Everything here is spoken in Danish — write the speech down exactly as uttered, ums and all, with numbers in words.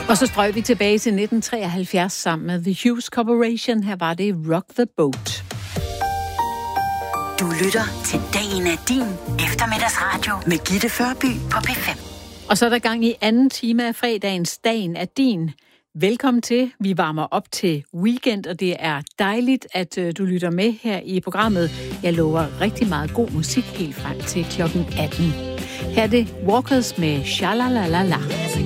Og så strøg vi tilbage til nitten treoghalvfjerds sammen med The Hughes Corporation. Her var det Rock the Boat. Du lytter til Dagen er din eftermiddagsradio med Gitte Førby på P fem. Og så er der gang i anden time af fredagens Dagen er din. Velkommen til. Vi varmer op til weekend, og det er dejligt, at du lytter med her i programmet. Jeg lover rigtig meget god musik helt frem til klokken atten. Her er det Walkers med Shalalalala.